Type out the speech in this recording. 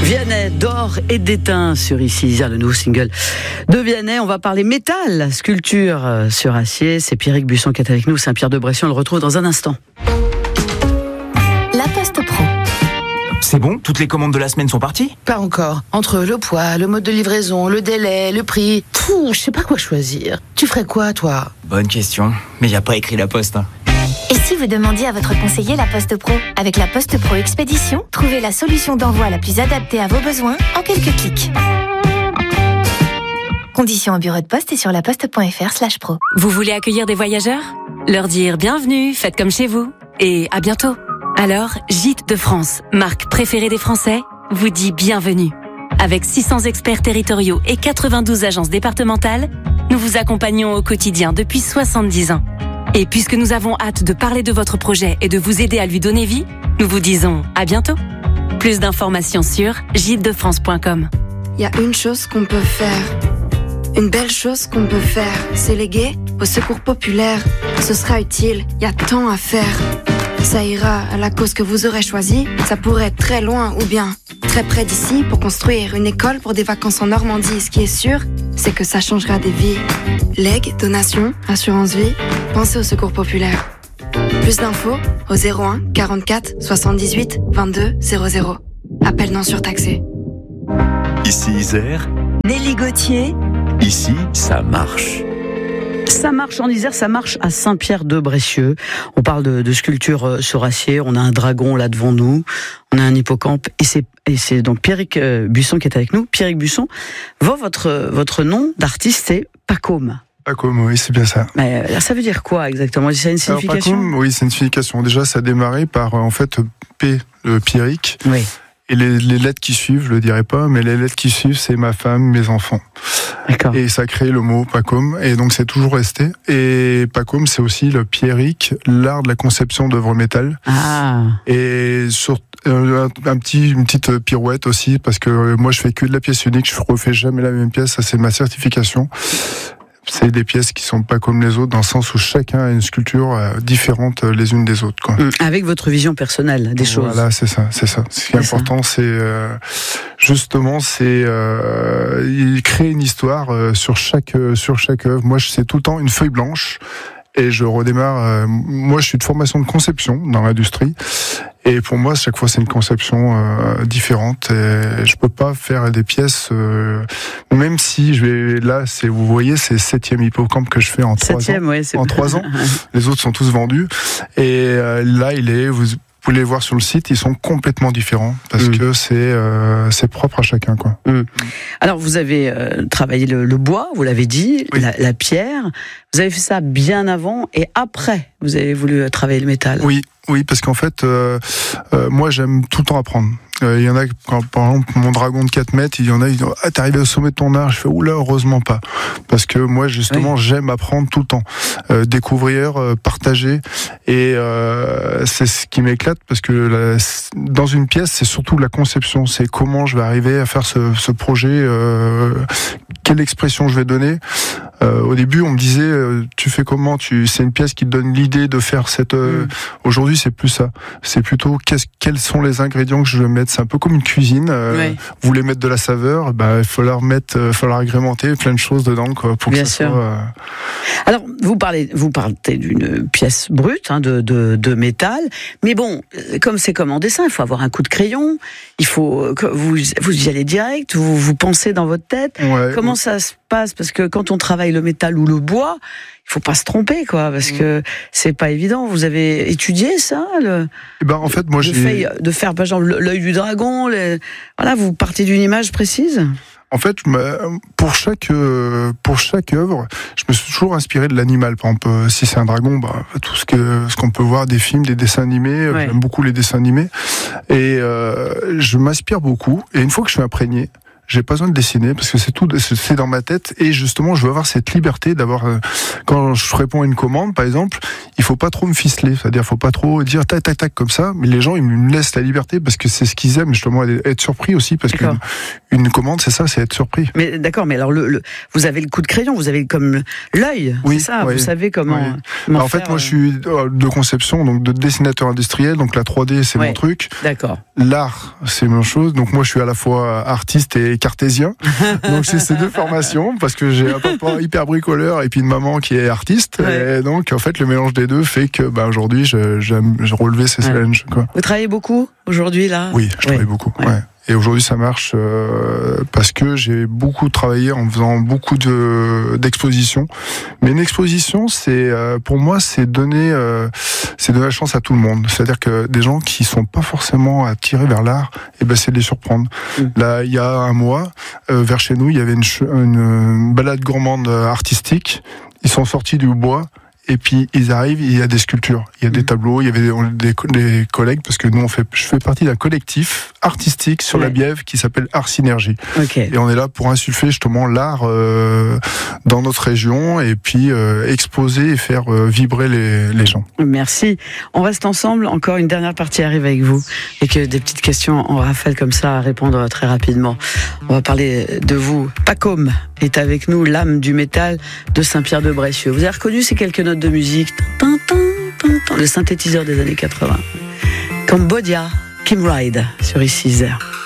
Vianney, d'or et d'étain sur Ici Isère, le nouveau single de Vianney. On va parler métal, sculpture sur acier. C'est Pierrick Busson qui est avec nous, Saint-Pierre-de-Brécy. On le retrouve dans un instant. La Poste Pro. C'est bon ? Toutes les commandes de la semaine sont parties ? Pas encore. Entre le poids, le mode de livraison, le délai, le prix... je sais pas quoi choisir. Tu ferais quoi, toi ? Bonne question. Mais y a pas écrit la Poste. Et si vous demandiez à votre conseiller La Poste Pro ? Avec La Poste Pro Expédition, trouvez la solution d'envoi la plus adaptée à vos besoins en quelques clics. Conditions en bureau de poste et sur laposte.fr/pro. Vous voulez accueillir des voyageurs ? Leur dire bienvenue, faites comme chez vous. Et à bientôt. Alors, Gîtes de France, marque préférée des Français, vous dit bienvenue. Avec 600 experts territoriaux et 92 agences départementales, nous vous accompagnons au quotidien depuis 70 ans. Et puisque nous avons hâte de parler de votre projet et de vous aider à lui donner vie, nous vous disons à bientôt. Plus d'informations sur gîtesdefrance.com. Il y a une chose qu'on peut faire. Une belle chose qu'on peut faire, c'est léguer au secours populaire. Ce sera utile, il y a tant à faire. Ça ira à la cause que vous aurez choisie. Ça pourrait être très loin ou bien très près d'ici pour construire une école pour des vacances en Normandie. Ce qui est sûr, c'est que ça changera des vies. Legs, donations, assurance vie, pensez au secours populaire. Plus d'infos au 01 44 78 22 00. Appel non surtaxé. Ici Isère. Nelly Gauthier. Ici, ça marche. Ça marche en Isère, ça marche à Saint-Pierre-de-Brécy. On parle de sculpture sur acier. On a un dragon là devant nous. On a un hippocampe. Et c'est donc Pierrick Busson qui est avec nous. Pierrick Busson, votre nom d'artiste, c'est Pacôme. Pacôme, oui, c'est bien ça. Mais ça veut dire quoi exactement ? C'est une signification ? Pacôme, oui, c'est une signification. Déjà, ça a démarré par, en fait, P, le Pierrick. Oui. Et les lettres qui suivent, je le dirai pas, mais les lettres qui suivent, c'est ma femme, mes enfants. D'accord. Et ça crée le mot Pacôme, et donc c'est toujours resté. Et Pacôme, c'est aussi le Pierrick, l'art de la conception d'œuvres métal. Ah. Et sur une petite pirouette aussi, parce que moi je fais que de la pièce unique, je refais jamais la même pièce, ça c'est ma certification. C'est des pièces qui sont pas comme les autres, dans le sens où chacun a une sculpture différente les unes des autres, quoi. Avec votre vision personnelle des choses. Voilà, c'est ça. Ce qui est important, c'est justement, il crée une histoire sur chaque œuvre. Moi, c'est tout le temps une feuille blanche. Et je redémarre. Moi, je suis de formation de conception dans l'industrie, et pour moi, chaque fois, c'est une conception différente. Et je peux pas faire des pièces, même si vous voyez, c'est le 7e hippocampe que je fais en 3 ans. Ouais, en 3 ans. Les autres sont tous vendus. Et là, vous pouvez les voir sur le site, ils sont complètement différents parce que c'est propre à chacun, quoi. Alors vous avez travaillé le bois, vous l'avez dit, oui. la pierre. Vous avez fait ça bien avant et après vous avez voulu travailler le métal. Oui, parce qu'en fait, moi j'aime tout le temps apprendre. Il y en a, par exemple, mon dragon de 4 mètres, il y en a, ils disent « Ah, t'es arrivé au sommet de ton art ?» Je fais « Oula, heureusement pas. » Parce que moi, justement, j'aime apprendre tout le temps. Découvrir, partager. Et c'est ce qui m'éclate, parce que dans une pièce, c'est surtout la conception. C'est comment je vais arriver à faire ce projet, quelle expression je vais donner. Au début, on me disait tu fais comment ? C'est une pièce qui te donne l'idée de faire cette. Aujourd'hui, c'est plus ça. C'est plutôt quels sont les ingrédients que je vais mettre. C'est un peu comme une cuisine. Vous voulez mettre de la saveur, il faut agrémenter plein de choses dedans, quoi, pour bien que ça sûr. soit. Alors, vous parlez d'une pièce brute, de métal, mais bon, comme c'est comme en dessin, il faut avoir un coup de crayon. Il faut que vous y allez direct. Vous pensez dans votre tête. Comment ça se passe ? Parce que quand on travaille le métal ou le bois, il faut pas se tromper, quoi, parce que c'est pas évident. Vous avez étudié ça, en fait, moi, de faire par exemple l'œil du dragon. Vous partez d'une image précise. En fait, pour chaque œuvre, je me suis toujours inspiré de l'animal. Par exemple, si c'est un dragon, tout ce qu'on peut voir des films, des dessins animés. J'aime beaucoup les dessins animés, et je m'inspire beaucoup. Et une fois que je suis imprégné, j'ai pas besoin de dessiner parce que c'est dans ma tête et justement je veux avoir cette liberté d'avoir quand je réponds à une commande par exemple, il faut pas trop me ficeler, c'est-à-dire faut pas trop dire tac tac tac comme ça, mais les gens ils me laissent la liberté parce que c'est ce qu'ils aiment justement, être surpris aussi parce qu'une commande c'est ça, c'est être surpris. Mais d'accord, mais alors vous avez le coup de crayon, vous avez comme l'œil, oui, c'est ça, oui, vous savez comment. Oui. Alors, en fait moi je suis de conception, donc de dessinateur industriel, donc la 3D c'est mon truc. D'accord. L'art c'est une chose, donc moi je suis à la fois artiste et cartésien. Donc j'ai ces deux formations parce que j'ai un papa hyper bricoleur et puis une maman qui est artiste. Et donc en fait le mélange des deux fait que aujourd'hui j'ai relevé ces challenges. Quoi. Vous travaillez beaucoup aujourd'hui là ? Oui, je travaille beaucoup. Ouais. Et aujourd'hui ça marche parce que j'ai beaucoup travaillé en faisant beaucoup d'expositions. Mais une exposition, c'est pour moi c'est donner la chance à tout le monde. C'est-à-dire que des gens qui sont pas forcément attirés vers l'art, et ben c'est de les surprendre. Là, il y a un mois, vers chez nous, il y avait une balade gourmande artistique. Ils sont sortis du bois. Et puis ils arrivent, il y a des sculptures, il y a des tableaux, il y avait des collègues parce que nous je fais partie d'un collectif artistique sur la Bièvre qui s'appelle Art Synergie. Et on est là pour insuffler justement l'art dans notre région et puis exposer et faire vibrer les gens. Merci. On reste ensemble. Encore une dernière partie arrive avec vous et que des petites questions en rafale comme ça à répondre très rapidement. On va parler de vous. Pacôme est avec nous, l'âme du métal de Saint-Pierre-de-Brécieux. Vous avez reconnu ces quelques notes de musique, le synthétiseur des années 80. Cambodia, Kim Ride sur Ici Isère.